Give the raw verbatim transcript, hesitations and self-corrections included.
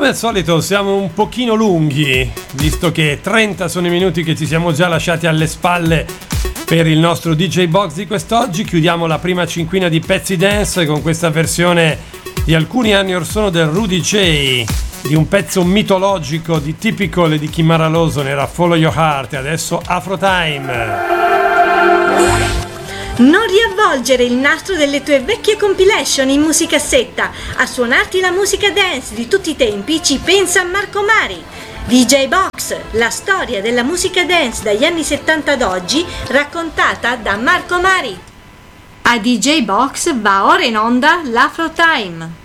Come al solito siamo un pochino lunghi, visto che trenta sono i minuti che ci siamo già lasciati alle spalle per il nostro D J Box di quest'oggi. Chiudiamo la prima cinquina di pezzi dance con questa versione di alcuni anni or sono del Rudy J, di un pezzo mitologico di Typical e di Kim Lawson, era Follow Your Heart, e adesso Afro Time. Non riavvolgere il nastro delle tue vecchie compilation in musicassetta. A suonarti la musica dance di tutti i tempi ci pensa Marco Mari. D J Box, la storia della musica dance dagli anni settanta ad oggi, raccontata da Marco Mari. A D J Box va ora in onda l'Afro Time.